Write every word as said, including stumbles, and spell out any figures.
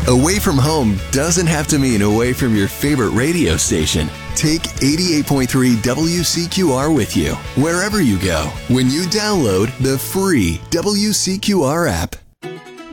Away from home doesn't have to mean away from your favorite radio station. Take eighty-eight point three W C Q R with you wherever you go when you download the free W C Q R app.